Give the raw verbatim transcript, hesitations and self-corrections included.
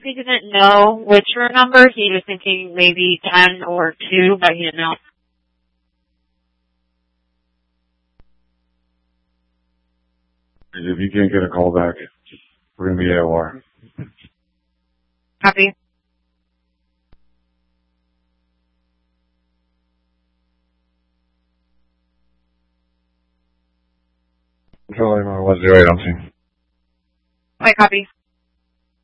He didn't know which room number. He was thinking maybe ten or two, but he didn't know. If you can't get a call back, we're going to be A O R. Copy. Control one zero eight on scene. I copy.